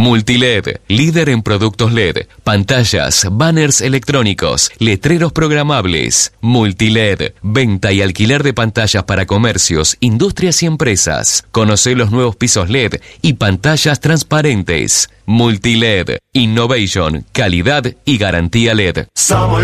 Multiled, líder en productos LED, pantallas, banners electrónicos, letreros programables. Multiled, venta y alquiler de pantallas para comercios, industrias y empresas. Conoce los nuevos pisos LED y pantallas transparentes. Multiled, innovation, calidad y garantía LED. Somos